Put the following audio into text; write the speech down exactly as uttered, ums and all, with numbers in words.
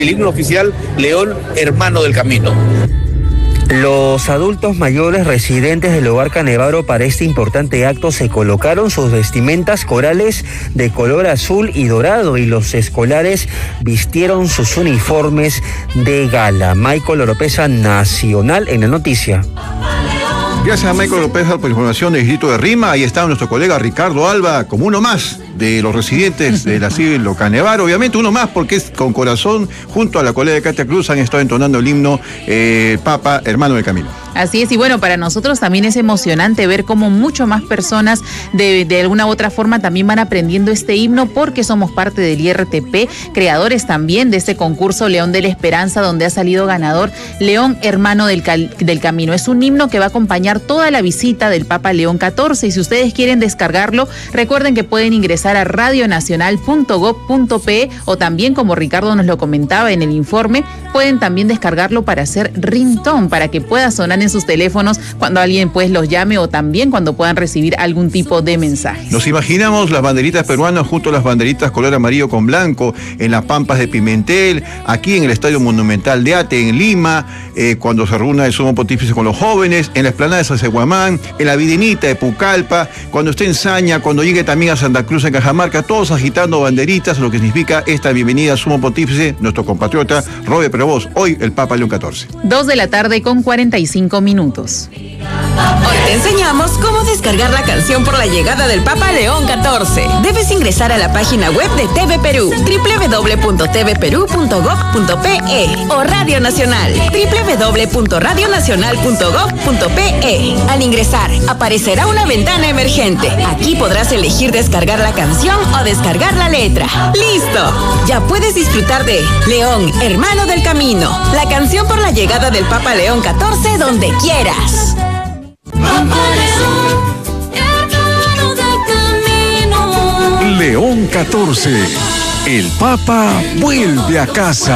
El himno oficial, León, hermano del camino. Los adultos mayores residentes del Hogar Canevaro para este importante acto se colocaron sus vestimentas corales de color azul y dorado y los escolares vistieron sus uniformes de gala. Michael Oropesa, Nacional en la Noticia. Gracias a Michael Oropesa por información del distrito de Rima. Ahí está nuestro colega Ricardo Alba como uno más de los residentes del asilo Canevaro. Obviamente uno más porque es con corazón, junto a la colega de Katia Cruz, han estado entonando el himno eh, Papa, hermano del camino. Así es, y bueno, para nosotros también es emocionante ver cómo mucho más personas de, de alguna u otra forma también van aprendiendo este himno porque somos parte del I R T P, creadores también de este concurso León de la Esperanza, donde ha salido ganador León, hermano del, cal, del camino. Es un himno que va a acompañar toda la visita del Papa León catorce y si ustedes quieren descargarlo, recuerden que pueden ingresar a radionacional punto gob punto pe o también, como Ricardo nos lo comentaba en el informe, pueden también descargarlo para hacer ringtone, para que pueda sonar en sus teléfonos cuando alguien pues los llame o también cuando puedan recibir algún tipo de mensaje. Nos imaginamos las banderitas peruanas junto a las banderitas color amarillo con blanco en las Pampas de Pimentel, aquí en el Estadio Monumental de Ate, en Lima, eh, cuando se reúna el Sumo Pontífice con los jóvenes, en la explanada de Sacsayhuamán, en la Vidinita de Pucallpa, cuando esté en Saña, cuando llegue también a Santa Cruz en Cajamarca, todos agitando banderitas, lo que significa esta bienvenida al Sumo Pontífice, nuestro compatriota Robert Prevost, hoy el Papa León catorce. Dos de la tarde con cuarenta y cinco minutos. Hoy te enseñamos cómo descargar la canción por la llegada del Papa León catorce. Debes ingresar a la página web de T V Perú, doble u doble u doble u punto t v perú punto gob punto pe o Radio Nacional, doble u doble u doble u punto radio nacional punto gob punto pe. Al ingresar, aparecerá una ventana emergente. Aquí podrás elegir descargar la canción o descargar la letra. ¡Listo! Ya puedes disfrutar de León, hermano del camino, la canción por la llegada del Papa León catorce donde quieras. León catorce. El Papa vuelve a casa.